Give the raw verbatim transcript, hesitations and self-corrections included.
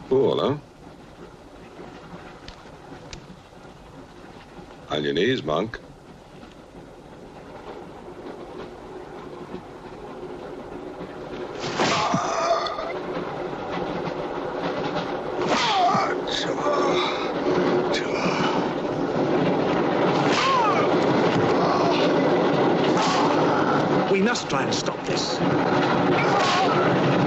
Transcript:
Cool, huh? On your knees, monk. We must try and stop this.